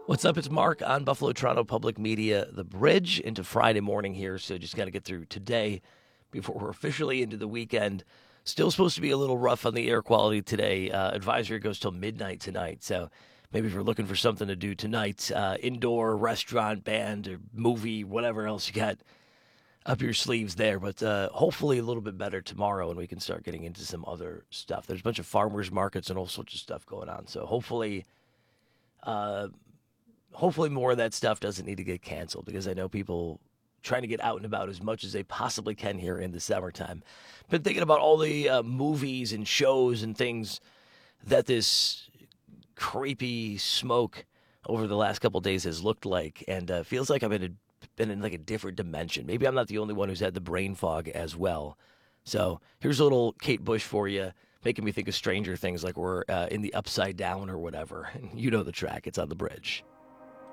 What's up? It's Mark on Buffalo Toronto Public Media, the bridge into Friday morning here. So just got to get through today before we're officially into the weekend. Still supposed to be a little rough on the air quality today. Advisory goes till midnight tonight. So maybe if you're looking for something to do tonight, indoor, restaurant, band, or movie, whatever else you got up your sleeves there. But hopefully a little bit better tomorrow and we can start getting into some other stuff. There's a bunch of farmers markets and all sorts of stuff going on. So hopefully more of that stuff doesn't need to get canceled because I know people trying to get out and about as much as they possibly can here in the summertime. Been thinking about all the movies and shows and things that this creepy smoke over the last couple of days has looked like, and feels like I've been in like a different dimension. Maybe I'm not the only one who's had the brain fog as well. So here's a little Kate Bush for you, making me think of Stranger Things, like we're in the Upside Down or whatever. You know the track. It's on the bridge.